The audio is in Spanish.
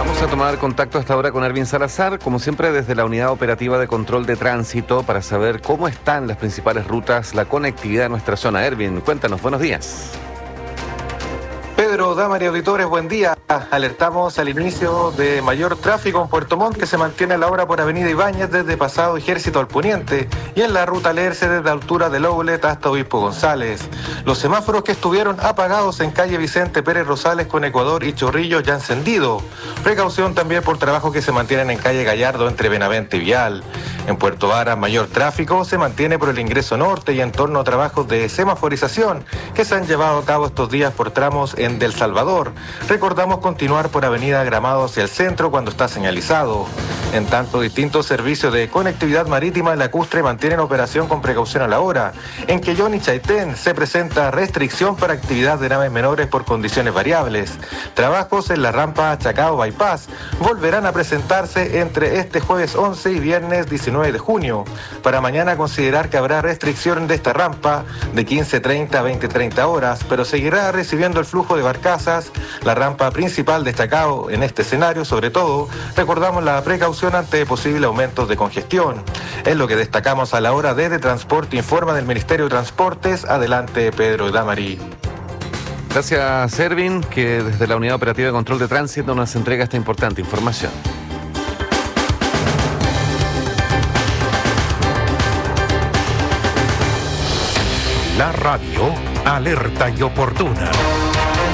Vamos a tomar contacto hasta ahora con Ervin Salazar, como siempre desde la Unidad Operativa de Control de Tránsito, para saber cómo están las principales rutas, la conectividad de nuestra zona. Ervin, cuéntanos, buenos días. Pedro, damas y auditores, buen día. Alertamos al inicio de mayor tráfico en Puerto Montt, que se mantiene a la hora por Avenida Ibáñez desde Pasado Ejército al Poniente y en la ruta Lerce desde altura de Loulet hasta Obispo González. Los semáforos que estuvieron apagados en calle Vicente Pérez Rosales con Ecuador y Chorrillos ya encendido. Precaución también por trabajo que se mantienen en calle Gallardo entre Benavente y Vial. En Puerto Varas, mayor tráfico se mantiene por el ingreso norte y en torno a trabajos de semaforización que se han llevado a cabo estos días por tramos en Del Salvador. Recordamos continuar por Avenida Gramado hacia el centro cuando está señalizado. En tanto, distintos servicios de conectividad marítima lacustre mantienen operación con precaución a la hora. En Quellón y Chaitén se presenta restricción para actividad de naves menores por condiciones variables. Trabajos en la rampa Chacao Bypass volverán a presentarse entre este jueves 11 y viernes 19 de junio. Para mañana considerar que habrá restricción de esta rampa de 15:30 a 20:30 horas, pero seguirá recibiendo el flujo de barcazas. La rampa principal de Chacao en este escenario, sobre todo, recordamos la precaución ante posibles aumentos de congestión. Es lo que destacamos a la hora de Transporte informa del Ministerio de Transportes. Adelante, Pedro y Damari. Gracias, Ervin, que desde la Unidad Operativa de Control de Tránsito nos entrega esta importante información. La radio alerta y oportuna.